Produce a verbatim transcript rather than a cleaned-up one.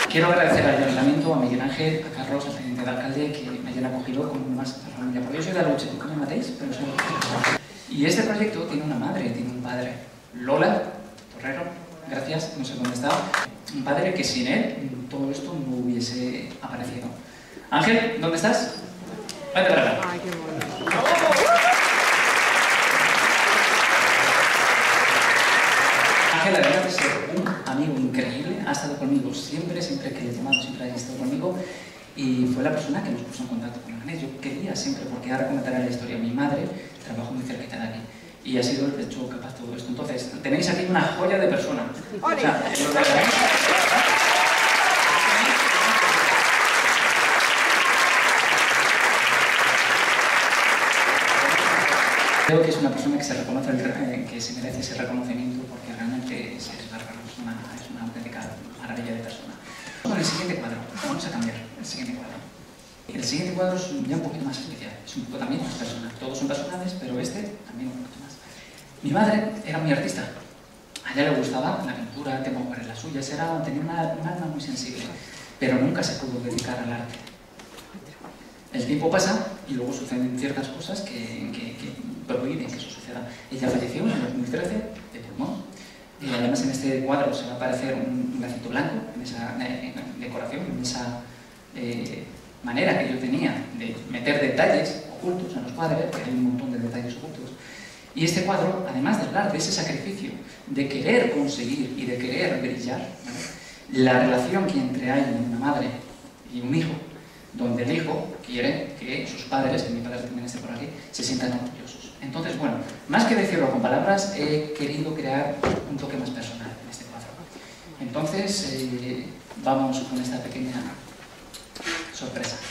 Quiero agradecer al Ayuntamiento, a Miguel Ángel, a Carlos, al teniente de alcalde, que me hayan acogido como más familia. Porque yo soy de Aluche, ¿tú me matéis? Pero soy de... Y este proyecto tiene una madre, tiene un padre. Lola Torrero, gracias, no sé dónde está. Un padre que sin él todo esto no hubiese aparecido. Ángel, ¿dónde estás? Vente para acá. Ay, qué bonito. Ángel, además de ser un amigo increíble, ha estado conmigo siempre, siempre que le he llamado, siempre ha estado conmigo, y fue la persona que nos puso en contacto con Agnès. Yo quería siempre, porque ahora comentaré la historia, mi madre trabajó muy cerquita de aquí, y ha sido el pecho capaz todo esto. Entonces, tenéis aquí una joya de persona. O sea, lo de Agnès... Creo que es una persona que se reconoce, el, que se merece ese reconocimiento porque realmente es, es bárbaro, es una, es una auténtica maravilla de persona. Con el siguiente cuadro, vamos a cambiar el siguiente cuadro. El siguiente cuadro es ya un poquito más especial, es un poco también más personal. Todos son personales, pero este también un poquito más. Mi madre era muy artista, a ella le gustaba la pintura, el tema de las suyas, era, tenía una, un alma muy sensible, pero nunca se pudo dedicar al arte. El tiempo pasa y luego suceden ciertas cosas que, que, que prohíben que eso suceda. Ella falleció en dos mil trece de pulmón. Y además en este cuadro se va a aparecer un, un lacito blanco en esa eh, en decoración, en esa eh, manera que yo tenía de meter detalles ocultos en los cuadros, que hay un montón de detalles ocultos. Y este cuadro, además de hablar de ese sacrificio, de querer conseguir y de querer brillar, ¿vale? La relación que entre hay una madre y un hijo, donde el hijo quiere que sus padres, que mi padre también esté por aquí, se sientan orgullosos. Entonces, bueno, más que decirlo con palabras, he querido crear un toque más personal en este cuadro. Entonces, eh, vamos con esta pequeña sorpresa.